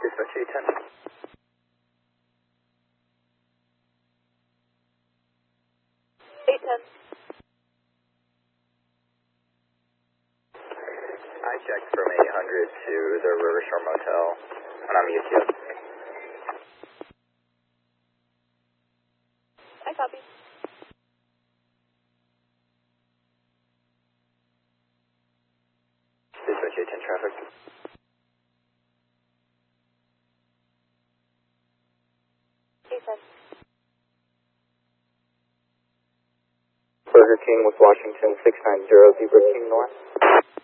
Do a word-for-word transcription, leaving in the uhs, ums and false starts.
Dispatch eight ten. eight ten. I checked from eight hundred to the Rivershore Motel, and I'm U T S. I copy. Dispatch eight ten traffic. eight ten. Burger King with Washington six nine zero, Zebra King North.